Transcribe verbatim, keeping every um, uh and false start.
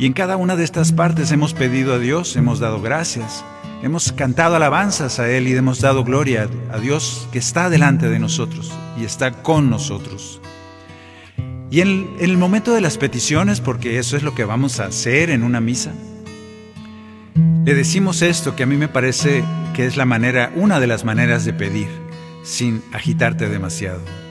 Y en cada una de estas partes hemos pedido a Dios, hemos dado gracias, hemos cantado alabanzas a Él y hemos dado gloria a Dios que está delante de nosotros y está con nosotros. Y en el momento de las peticiones, porque eso es lo que vamos a hacer en una misa, le decimos esto que a mí me parece que es la manera, una de las maneras de pedir, sin agitarte demasiado.